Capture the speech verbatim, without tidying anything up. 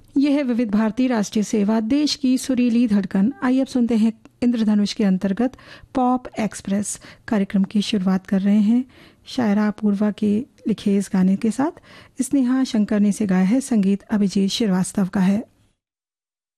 यह है विविध भारती राष्ट्रीय सेवा, देश की सुरीली धड़कन। आइए अब सुनते हैं इंद्रधनुष के अंतर्गत पॉप एक्सप्रेस कार्यक्रम की शुरुआत कर रहे हैं शायरा अपूर्वा के लिखे इस गाने के साथ। स्नेहा शंकर ने इसे गाया है, संगीत अभिजीत श्रीवास्तव का है।